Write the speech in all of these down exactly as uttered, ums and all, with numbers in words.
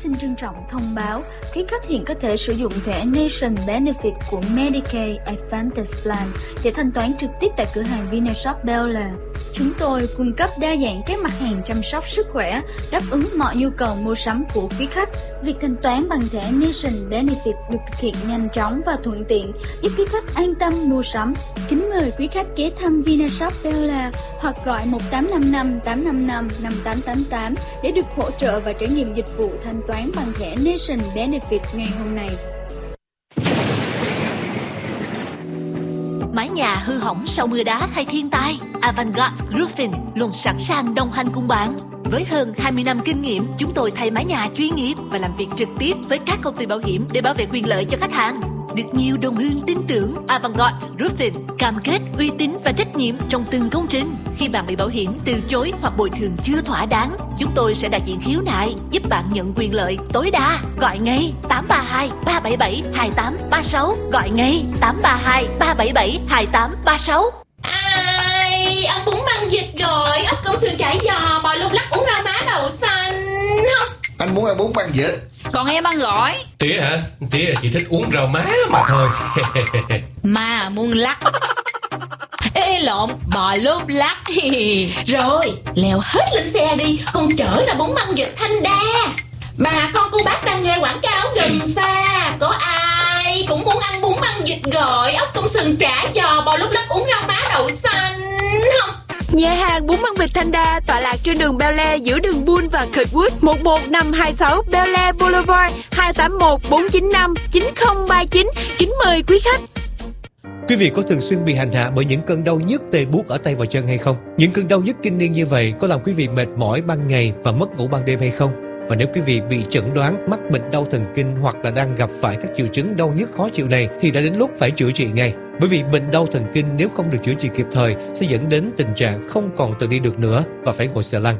xin trân trọng thông báo, quý khách hiện có thể sử dụng thẻ Nation Benefit của Medicaid Advantage Plan để thanh toán trực tiếp tại cửa hàng Vinashop Bel Air. Chúng tôi cung cấp đa dạng các mặt hàng chăm sóc sức khỏe, đáp ứng mọi nhu cầu mua sắm của quý khách. Việc thanh toán bằng thẻ Nation Benefit được thực hiện nhanh chóng và thuận tiện, giúp quý khách an tâm mua sắm. Kính mời quý khách ghé thăm Vinashop Bel Air hoặc gọi một tám năm năm tám năm năm năm tám tám tám để được hỗ trợ và trải nghiệm dịch vụ thanh toán bằng thẻ Nation Benefit ngày hôm nay. Mái nhà hư hỏng sau mưa đá hay thiên tai, Avantgarde Roofing luôn sẵn sàng đồng hành cùng bạn. Với hơn hai mươi năm kinh nghiệm, chúng tôi thay mái nhà chuyên nghiệp và làm việc trực tiếp với các công ty bảo hiểm để bảo vệ quyền lợi cho khách hàng. Được nhiều đồng hương tin tưởng, Avantgarde Roofing cam kết uy tín và trách nhiệm trong từng công trình. Khi bạn bị bảo hiểm từ chối hoặc bồi thường chưa thỏa đáng, chúng tôi sẽ đại diện khiếu nại, giúp bạn nhận quyền lợi tối đa. Gọi ngay tám ba hai ba bảy bảy hai tám ba sáu. Gọi ngay tám ba hai ba bảy bảy hai tám ba sáu. Ai, ăn bún băng vịt rồi, ốc câu sườn chả giò, bò lúc lắc uống rau má đậu xanh. Không. Anh muốn ăn bún băng vịt. Còn em ăn gỏi. Tía hả? Tía chỉ thích uống rau má mà thôi. Mà muốn lắc. Ê, ê lộn, bò lốp lắc. Rồi, leo hết lên xe đi, con chở ra bún băng vịt Thanh Đa. Bà con cô bác đang nghe quảng cáo gần xa. Có ai cũng muốn ăn bún băng vịt gỏi, ốc công sườn chả giò, bò lúc lắc uống rau má đậu xanh không? Nhà hàng bún băng vịt Thanh Đa tọa lạc trên đường Bel Air giữa đường Bull và Kirkwood, một một năm hai sáu Bel Air Boulevard, hai tám một bốn chín năm chín không ba chín. Kính mời quý khách. Quý vị có thường xuyên bị hành hạ bởi những cơn đau nhức tê buốt ở tay và chân hay không? Những cơn đau nhức kinh niên như vậy có làm quý vị mệt mỏi ban ngày và mất ngủ ban đêm hay không? Và nếu quý vị bị chẩn đoán mắc bệnh đau thần kinh hoặc là đang gặp phải các triệu chứng đau nhức khó chịu này thì đã đến lúc phải chữa trị ngay. Bởi vì bệnh đau thần kinh nếu không được chữa trị kịp thời sẽ dẫn đến tình trạng không còn tự đi được nữa và phải ngồi xà lăn.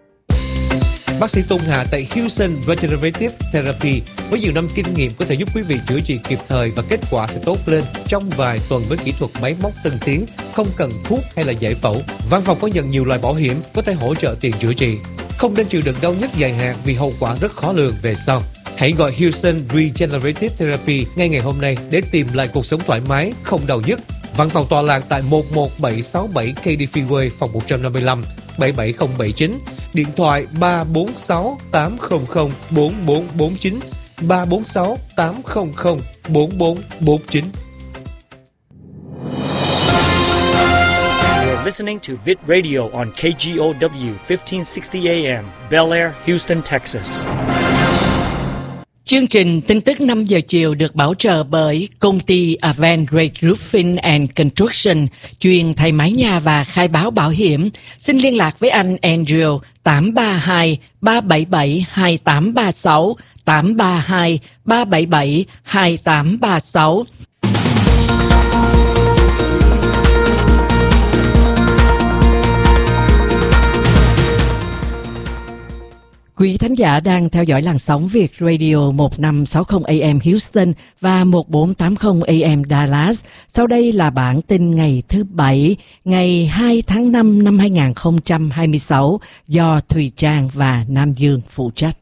Bác sĩ Tôn Hà tại Houston Regenerative Therapy với nhiều năm kinh nghiệm có thể giúp quý vị chữa trị kịp thời và kết quả sẽ tốt lên trong vài tuần với kỹ thuật máy móc tân tiến, không cần thuốc hay là giải phẫu. Văn phòng có nhận nhiều loại bảo hiểm có thể hỗ trợ tiền chữa trị. Không nên chịu đựng đau nhức dài hạn vì hậu quả rất khó lường về sau. Hãy gọi Houston Regenerative Therapy ngay ngày hôm nay để tìm lại cuộc sống thoải mái, không đau nhức. Văn phòng tọa lạc tại một một bảy sáu bảy K D Freeway, phòng một trăm năm mươi lăm, bảy bảy không bảy chín. Điện thoại ba bốn sáu tám không không bốn bốn bốn chín, ba bốn sáu tám không không bốn bốn bốn chín. You're listening to Vit Radio on K G O W fifteen sixty A M, Bel Air, Houston, Texas. Chương trình tin tức năm giờ chiều được bảo trợ bởi công ty Avantgarde Roofing and Construction, chuyên thay mái nhà và khai báo bảo hiểm. Xin liên lạc với anh Andrew tám ba hai ba bảy bảy hai tám ba sáu, tám ba hai ba bảy bảy hai tám ba sáu. Quý thính giả đang theo dõi làn sóng Việt Radio một năm sáu không A M Houston và một bốn tám không A M Dallas. Sau đây là bản tin ngày thứ Bảy, ngày hai tháng năm năm hai nghìn không trăm hai mươi sáu do Thùy Trang và Nam Dương phụ trách.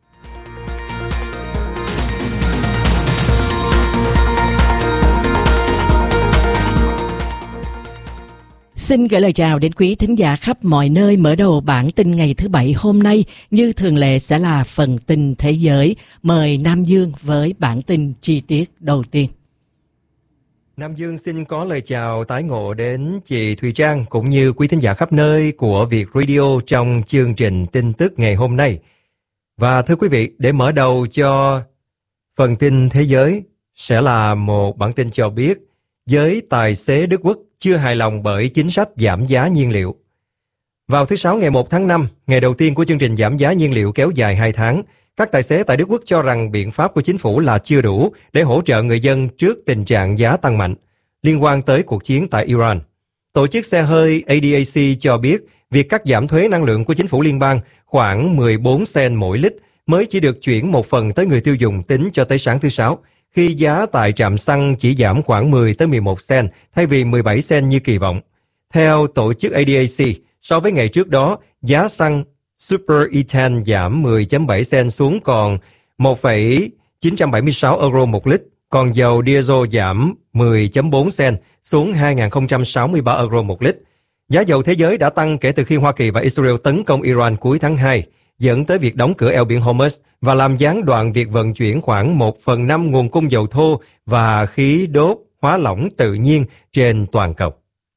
Xin gửi lời chào đến quý thính giả khắp mọi nơi. Mở đầu bản tin ngày thứ Bảy hôm nay như thường lệ sẽ là phần tin thế giới. Mời Nam Dương với bản tin chi tiết đầu tiên. Nam Dương xin có lời chào tái ngộ đến chị Thùy Trang cũng như quý thính giả khắp nơi của Việt Radio trong chương trình tin tức ngày hôm nay. Và thưa quý vị, để mở đầu cho phần tin thế giới sẽ là một bản tin cho biết giới tài xế Đức Quốc chưa hài lòng bởi chính sách giảm giá nhiên liệu. Vào thứ Sáu ngày một tháng năm, ngày đầu tiên của chương trình giảm giá nhiên liệu kéo dài hai tháng, các tài xế tại Đức Quốc cho rằng biện pháp của chính phủ là chưa đủ để hỗ trợ người dân trước tình trạng giá tăng mạnh liên quan tới cuộc chiến tại Iran. Tổ chức xe hơi A D A C cho biết việc cắt giảm thuế năng lượng của chính phủ liên bang khoảng mười bốn cent mỗi lít mới chỉ được chuyển một phần tới người tiêu dùng tính cho tới sáng thứ Sáu, khi giá tại trạm xăng chỉ giảm khoảng mười tới mười một cent thay vì mười bảy cent như kỳ vọng. Theo tổ chức A D A C, so với ngày trước đó, giá xăng Super Ethane giảm mười phẩy bảy cent xuống còn một phẩy chín bảy sáu euro một lít, còn dầu diesel giảm mười phẩy bốn cent xuống hai nghìn không trăm sáu mươi ba euro một lít. Giá dầu thế giới đã tăng kể từ khi Hoa Kỳ và Israel tấn công Iran cuối tháng hai, dẫn tới việc đóng cửa eo biển Hormuz và làm gián đoạn việc vận chuyển khoảng một phần năm nguồn cung dầu thô và khí đốt hóa lỏng tự nhiên trên toàn cầu.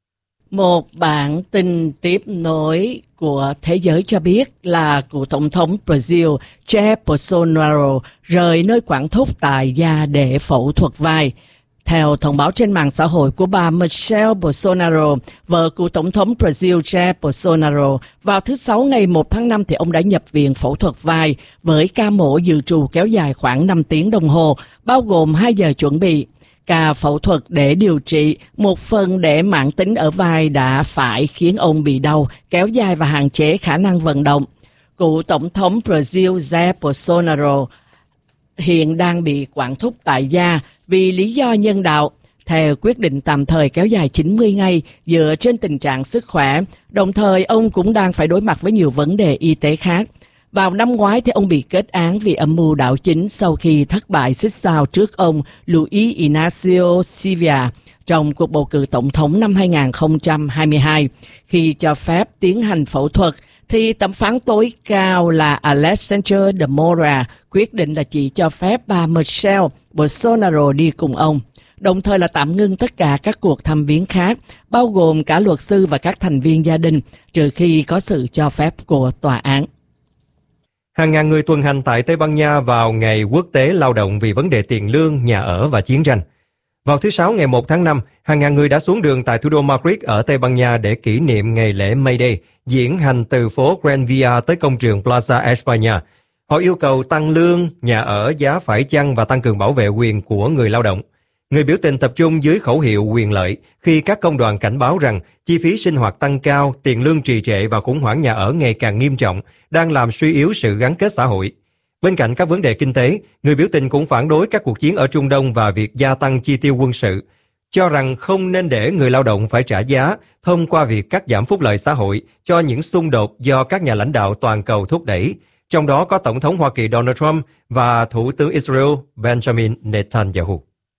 Một bản tin tiếp nối của thế giới cho biết là cựu tổng thống Brazil Jair Bolsonaro rời nơi quản thúc tại gia để phẫu thuật vai. Theo thông báo trên mạng xã hội của bà Michelle Bolsonaro, vợ cựu tổng thống Brazil Jair Bolsonaro, vào thứ Sáu ngày một tháng năm thì ông đã nhập viện phẫu thuật vai với ca mổ dự trù kéo dài khoảng năm tiếng đồng hồ, bao gồm hai giờ chuẩn bị. Ca phẫu thuật để điều trị một phần để mãn tính ở vai đã phải khiến ông bị đau, kéo dài và hạn chế khả năng vận động. Cựu tổng thống Brazil Jair Bolsonaro hiện đang bị quản thúc tại gia vì lý do nhân đạo, theo quyết định tạm thời kéo dài chín mươi ngày dựa trên tình trạng sức khỏe. Đồng thời, ông cũng đang phải đối mặt với nhiều vấn đề y tế khác. Vào năm ngoái thì ông bị kết án vì âm mưu đảo chính sau khi thất bại xích sao trước ông Luiz Inácio Silva trong cuộc bầu cử tổng thống năm hai nghìn không trăm hai mươi hai. Khi cho phép tiến hành phẫu thuật, thì thẩm phán tối cao là Alexandre de Moura quyết định là chỉ cho phép bà Michelle Bolsonaro đi cùng ông, đồng thời là tạm ngưng tất cả các cuộc thăm viếng khác, bao gồm cả luật sư và các thành viên gia đình, trừ khi có sự cho phép của tòa án. Hàng ngàn người tuần hành tại Tây Ban Nha vào ngày quốc tế lao động vì vấn đề tiền lương, nhà ở và chiến tranh. Vào thứ Sáu ngày một tháng năm, hàng ngàn người đã xuống đường tại thủ đô Madrid ở Tây Ban Nha để kỷ niệm ngày lễ May Day, diễn hành từ phố Gran Via tới công trường Plaza España. Họ yêu cầu tăng lương, nhà ở, giá phải chăng và tăng cường bảo vệ quyền của người lao động. Người biểu tình tập trung dưới khẩu hiệu quyền lợi khi các công đoàn cảnh báo rằng chi phí sinh hoạt tăng cao, tiền lương trì trệ và khủng hoảng nhà ở ngày càng nghiêm trọng, đang làm suy yếu sự gắn kết xã hội. Bên cạnh các vấn đề kinh tế, người biểu tình cũng phản đối các cuộc chiến ở Trung Đông và việc gia tăng chi tiêu quân sự, cho rằng không nên để người lao động phải trả giá thông qua việc cắt giảm phúc lợi xã hội cho những xung đột do các nhà lãnh đạo toàn cầu thúc đẩy, trong đó có Tổng thống Hoa Kỳ Donald Trump và Thủ tướng Israel Benjamin Netanyahu.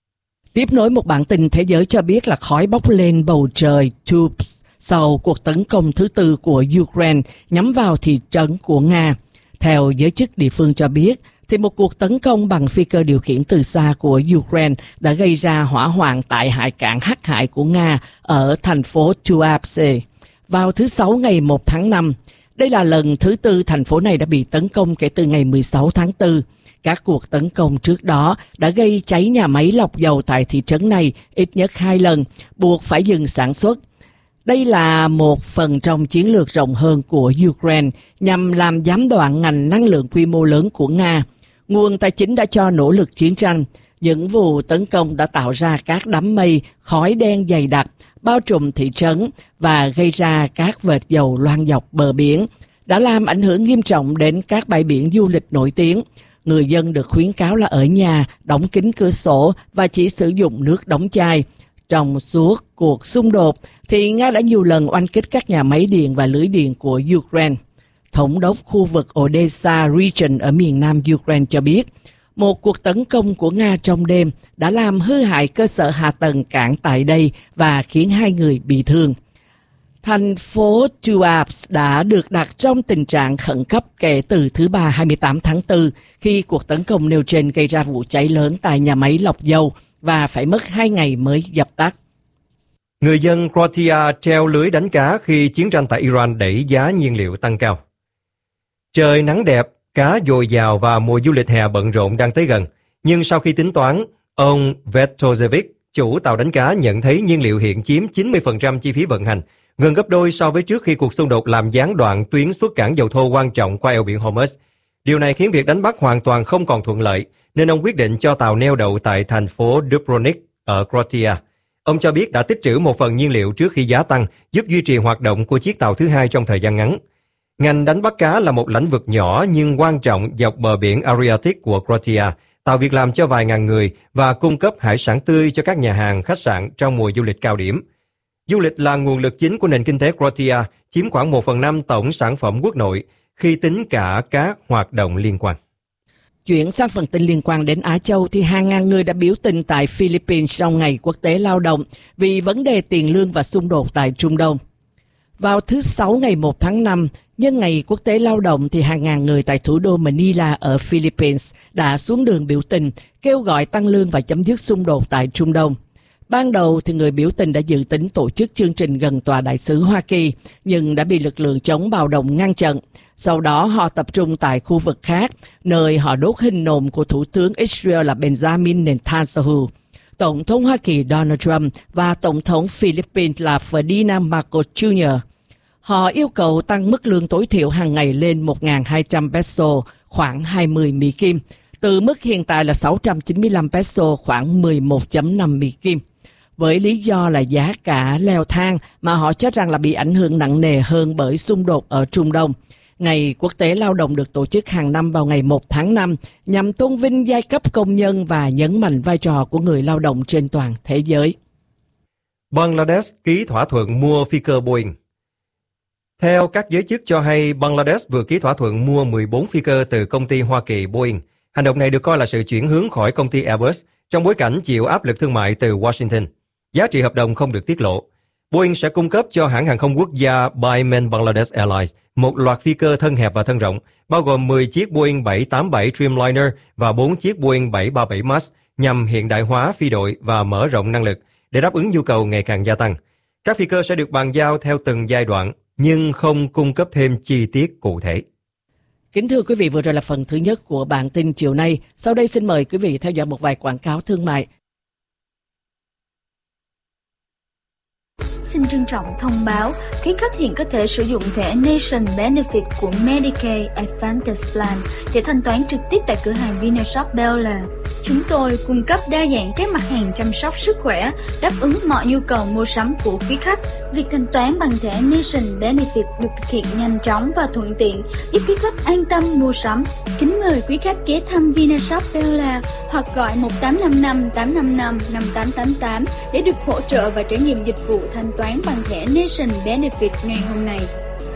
Tiếp nối một bản tin thế giới cho biết là khói bốc lên bầu trời Tubes sau cuộc tấn công thứ tư của Ukraine nhắm vào thị trấn của Nga. Theo giới chức địa phương cho biết, thì một cuộc tấn công bằng phi cơ điều khiển từ xa của Ukraine đã gây ra hỏa hoạn tại hải cảng Hắc Hải của Nga ở thành phố Tuapse vào thứ Sáu ngày một tháng năm. Đây là lần thứ tư thành phố này đã bị tấn công kể từ ngày mười sáu tháng tư. Các cuộc tấn công trước đó đã gây cháy nhà máy lọc dầu tại thị trấn này ít nhất hai lần, buộc phải dừng sản xuất. Đây là một phần trong chiến lược rộng hơn của Ukraine nhằm làm gián đoạn ngành năng lượng quy mô lớn của Nga. Nguồn tài chính đã cho nỗ lực chiến tranh. Những vụ tấn công đã tạo ra các đám mây, khói đen dày đặc, bao trùm thị trấn và gây ra các vệt dầu loang dọc bờ biển, đã làm ảnh hưởng nghiêm trọng đến các bãi biển du lịch nổi tiếng. Người dân được khuyến cáo là ở nhà, đóng kín cửa sổ và chỉ sử dụng nước đóng chai. Trong suốt cuộc xung đột, thì Nga đã nhiều lần oanh kích các nhà máy điện và lưới điện của Ukraine. Thống đốc khu vực Odessa Region ở miền nam Ukraine cho biết, một cuộc tấn công của Nga trong đêm đã làm hư hại cơ sở hạ tầng cảng tại đây và khiến hai người bị thương. Thành phố Tuapse đã được đặt trong tình trạng khẩn cấp kể từ thứ Ba hai mươi tám tháng tư khi cuộc tấn công nêu trên gây ra vụ cháy lớn tại nhà máy lọc dầu và phải mất hai ngày mới dập tắt. Người dân Croatia treo lưới đánh cá khi chiến tranh tại Iran đẩy giá nhiên liệu tăng cao. Trời nắng đẹp, cá dồi dào và mùa du lịch hè bận rộn đang tới gần. Nhưng sau khi tính toán, ông Vetojevic, chủ tàu đánh cá, nhận thấy nhiên liệu hiện chiếm chín mươi phần trăm chi phí vận hành, gần gấp đôi so với trước khi cuộc xung đột làm gián đoạn tuyến xuất cảng dầu thô quan trọng qua eo biển Hormuz. Điều này khiến việc đánh bắt hoàn toàn không còn thuận lợi, nên ông quyết định cho tàu neo đậu tại thành phố Dubrovnik ở Croatia. Ông cho biết đã tích trữ một phần nhiên liệu trước khi giá tăng, giúp duy trì hoạt động của chiếc tàu thứ hai trong thời gian ngắn. Ngành đánh bắt cá là một lĩnh vực nhỏ nhưng quan trọng dọc bờ biển Adriatic của Croatia, tạo việc làm cho vài ngàn người và cung cấp hải sản tươi cho các nhà hàng, khách sạn trong mùa du lịch cao điểm. Du lịch là nguồn lực chính của nền kinh tế Croatia, chiếm khoảng một phần năm tổng sản phẩm quốc nội. khi tính cả các hoạt động liên quan. Chuyển sang phần tin liên quan đến Á Châu thì hàng ngàn người đã biểu tình tại Philippines trong Ngày Quốc tế Lao động vì vấn đề tiền lương và xung đột tại Trung Đông. Vào thứ Sáu ngày một tháng năm, nhân Ngày Quốc tế Lao động thì hàng ngàn người tại thủ đô Manila ở Philippines đã xuống đường biểu tình, kêu gọi tăng lương và chấm dứt xung đột tại Trung Đông. Ban đầu thì người biểu tình đã dự tính tổ chức chương trình gần tòa đại sứ Hoa Kỳ, nhưng đã bị lực lượng chống bạo động ngăn chặn. Sau đó họ tập trung tại khu vực khác, nơi họ đốt hình nộm của Thủ tướng Israel là Benjamin Netanyahu, Tổng thống Hoa Kỳ Donald Trump và Tổng thống Philippines là Ferdinand Marcos Junior Họ yêu cầu tăng mức lương tối thiểu hàng ngày lên một nghìn hai trăm peso, khoảng hai mươi Mỹ Kim, từ mức hiện tại là sáu trăm chín mươi lăm peso, khoảng mười một phẩy năm Mỹ Kim. Với lý do là giá cả leo thang mà họ cho rằng là bị ảnh hưởng nặng nề hơn bởi xung đột ở Trung Đông. Ngày Quốc tế Lao động được tổ chức hàng năm vào ngày một tháng năm nhằm tôn vinh giai cấp công nhân và nhấn mạnh vai trò của người lao động trên toàn thế giới. Bangladesh ký thỏa thuận mua phi cơ Boeing. Theo các giới chức cho hay, Bangladesh vừa ký thỏa thuận mua mười bốn phi cơ từ công ty Hoa Kỳ Boeing. Hành động này được coi là sự chuyển hướng khỏi công ty Airbus trong bối cảnh chịu áp lực thương mại từ Washington. Giá trị hợp đồng không được tiết lộ. Boeing sẽ cung cấp cho hãng hàng không quốc gia Biman Bangladesh Airlines một loạt phi cơ thân hẹp và thân rộng, bao gồm mười chiếc Boeing bảy tám bảy Dreamliner và bốn chiếc Boeing bảy ba bảy Max nhằm hiện đại hóa phi đội và mở rộng năng lực để đáp ứng nhu cầu ngày càng gia tăng. Các phi cơ sẽ được bàn giao theo từng giai đoạn, nhưng không cung cấp thêm chi tiết cụ thể. Kính thưa quý vị, vừa rồi là phần thứ nhất của bản tin chiều nay. Sau đây xin mời quý vị theo dõi một vài quảng cáo thương mại. Xin trân trọng thông báo, quý khách hiện có thể sử dụng thẻ Nation Benefit của Medicaid Advantage Plan để thanh toán trực tiếp tại cửa hàng Vinashop Bel Air. Chúng tôi cung cấp đa dạng các mặt hàng chăm sóc sức khỏe, đáp ứng mọi nhu cầu mua sắm của quý khách. Việc thanh toán bằng thẻ Nation Benefit được thực hiện nhanh chóng và thuận tiện, giúp quý khách an tâm mua sắm. Kính mời quý khách ghé thăm Vinashop Bel Air hoặc gọi một tám năm năm tám năm năm năm tám tám tám để được hỗ trợ và trải nghiệm dịch vụ thanh toán bằng thẻ Nation Benefit ngày hôm nay.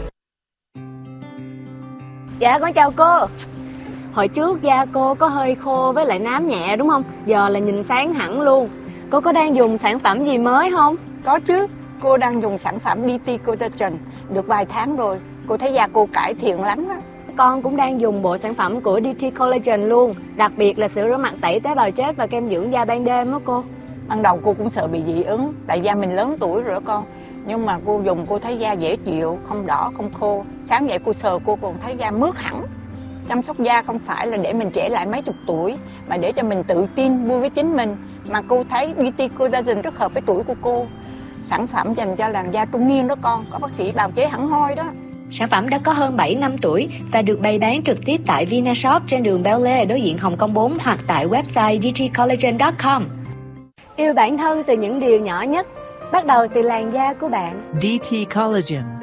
Dạ con chào cô. Hồi trước da cô có hơi khô với lại nám nhẹ đúng không? Giờ là nhìn sáng hẳn luôn. Cô có đang dùng sản phẩm gì mới không? Có chứ, cô đang dùng sản phẩm đê tê Collagen được vài tháng rồi. Cô thấy da cô cải thiện lắm á. Con cũng đang dùng bộ sản phẩm của đê tê Collagen luôn. Đặc biệt là sữa rửa mặt tẩy tế bào chết và kem dưỡng da ban đêm đó cô. Ban đầu cô cũng sợ bị dị ứng, tại da mình lớn tuổi rồi đó con. Nhưng mà cô dùng cô thấy da dễ chịu, không đỏ, không khô. Sáng dậy cô sờ cô còn thấy da mướt hẳn. Chăm sóc da không phải là để mình trẻ lại mấy chục tuổi, mà để cho mình tự tin, vui với chính mình. Mà cô thấy đê tê Collagen rất hợp với tuổi của cô. Sản phẩm dành cho làn da trung niên đó con, có bác sĩ bào chế hẳn hoi đó. Sản phẩm đã có hơn bảy năm tuổi và được bày bán trực tiếp tại Vinashop trên đường Bel Air đối diện Hồng Kông bốn hoặc tại website d t collagen chấm com. Yêu bản thân từ những điều nhỏ nhất, bắt đầu từ làn da của bạn. đê tê Collagen